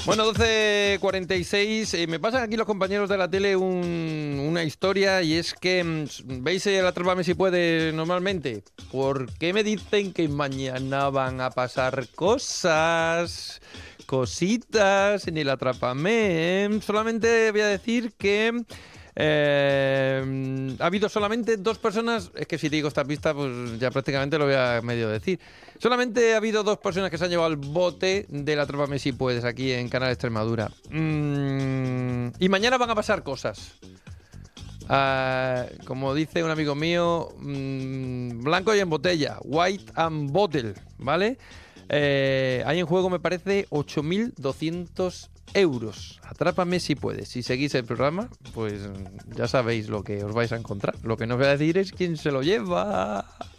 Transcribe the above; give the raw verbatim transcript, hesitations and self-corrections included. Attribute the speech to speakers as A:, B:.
A: Bueno, doce cuarenta y seis. Eh, me pasan aquí los compañeros de la tele un- una historia y es que, mm, ¿veis el Atrápame si puede normalmente? ¿Por qué me dicen que mañana van a pasar cosas? Cositas en el Atrápame. Solamente voy a decir que eh, ha habido solamente dos personas. Es que si digo esta pista, pues ya prácticamente lo voy a medio decir. Solamente ha habido dos personas que se han llevado el bote del Atrápame si puedes aquí en Canal Extremadura. Mm, y mañana van a pasar cosas. Ah, como dice un amigo mío, mm, blanco y en botella, white and bottle, ¿vale? Eh, hay en juego, me parece, ocho mil doscientos euros. Atrápame si puedes. Si seguís el programa, pues ya sabéis lo que os vais a encontrar. Lo que no os voy a decir es quién se lo lleva.